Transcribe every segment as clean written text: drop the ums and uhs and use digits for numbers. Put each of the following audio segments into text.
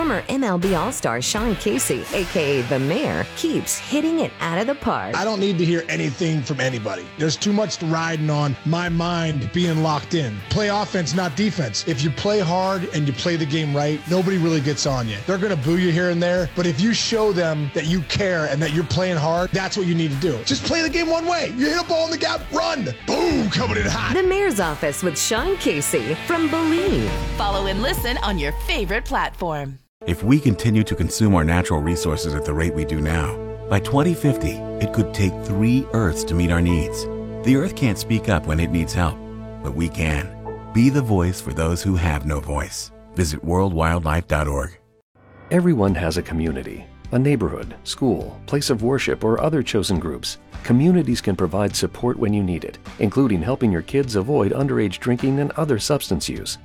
Former MLB All-Star Sean Casey, a.k.a. The Mayor, keeps hitting it out of the park. I don't need to hear anything from anybody. There's too much riding on my mind being locked in. Play offense, not defense. If you play hard and you play the game right, nobody really gets on you. They're going to boo you here and there, but if you show them that you care and that you're playing hard, that's what you need to do. Just play the game one way. You hit a ball in the gap, run. Boom, coming in hot. The Mayor's Office with Sean Casey from Believe. Follow and listen on your favorite platform. If we continue to consume our natural resources at the rate we do now, by 2050, it could take 3 Earths to meet our needs. The Earth can't speak up when it needs help, but we can. Be the voice for those who have no voice. Visit worldwildlife.org. Everyone has a community, a neighborhood, school, place of worship, or other chosen groups. Communities can provide support when you need it, including helping your kids avoid underage drinking and other substance use.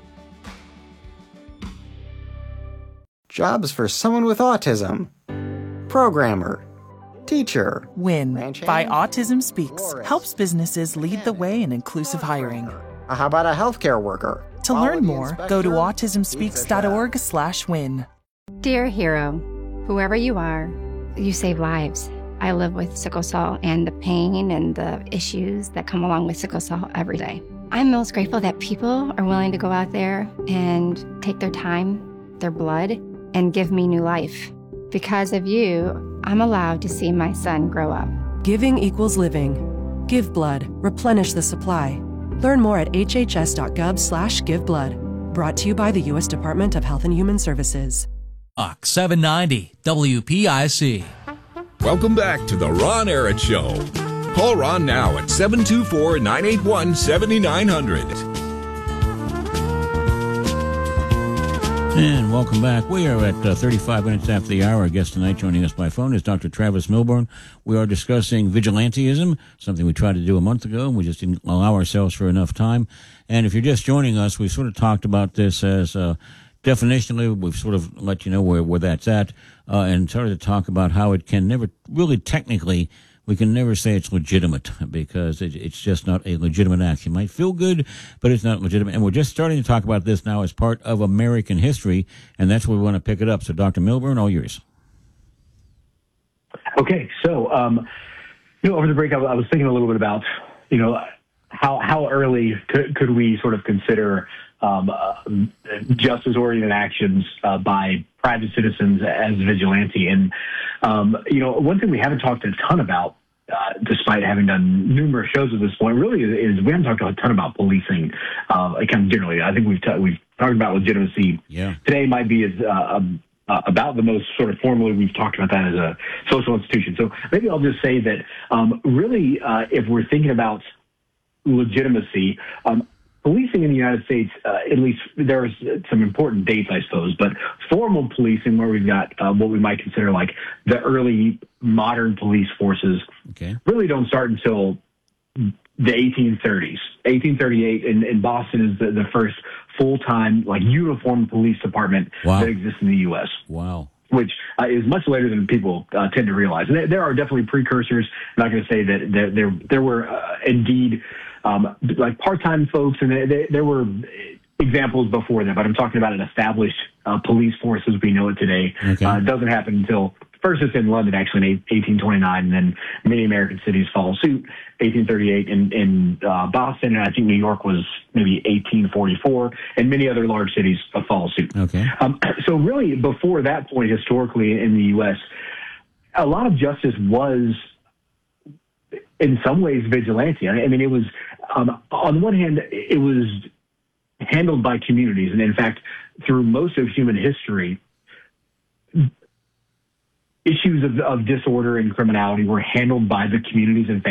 Jobs for someone with autism. Programmer. Teacher. WIN by Autism Speaks helps businesses lead the way in inclusive hiring. How about a healthcare worker? To learn more, go to autismspeaks.org/win. Dear hero, whoever you are, you save lives. I live with sickle cell and the pain and the issues that come along with sickle cell every day. I'm most grateful that people are willing to go out there and take their time, their blood, and give me new life. Because of you, I'm allowed to see my son grow up. Giving equals living. Give blood. Replenish the supply. Learn more at hhs.gov/giveblood. Brought to you by the U.S. Department of Health and Human Services. 790 WPIC. Welcome back to the Ron Arad Show. Call Ron now at 724-981-7900. And welcome back. We are at 35 minutes after the hour. Our guest tonight joining us by phone is Dr. Travis Milburn. We are discussing vigilantism, something we tried to do a month ago, and we just didn't allow ourselves for enough time. And if you're just joining us, we sort of talked about this as definitionally. We've sort of let you know where that's at, and started to talk about how it can never really technically, we can never say it's legitimate because it's just not a legitimate action. It might feel good, but it's not legitimate. And we're just starting to talk about this now as part of American history, and that's where we want to pick it up. So, Dr. Milburn, all yours. Okay, so over the break, I was thinking a little bit about how early could we sort of consider justice-oriented actions by private citizens as vigilante. And, one thing we haven't talked a ton about, despite having done numerous shows at this point, really is we haven't talked a ton about policing, kind of generally. I think we've talked about legitimacy. Yeah. Today might be about the most sort of formally we've talked about that as a social institution. So maybe I'll just say that really, if we're thinking about legitimacy, policing in the United States, at least there's some important dates, I suppose, but formal policing where we've got what we might consider like the early modern police forces really don't start until the 1830s. 1838 in Boston is the first full-time, like, uniform police department that exists in the U.S. Wow. Which is much later than people tend to realize. And there are definitely precursors. I'm not going to say that there were indeed like part-time folks, and there were examples before that, but I'm talking about an established police force as we know it today. It doesn't happen until, first it's in London actually in 1829, and then many American cities follow suit. 1838 in Boston, and I think New York was maybe 1844, and many other large cities follow suit. So really before that point historically in the U.S., a lot of justice was in some ways vigilante. I mean, it was, on one hand, it was handled by communities. And in fact, through most of human history, issues of disorder and criminality were handled by the communities and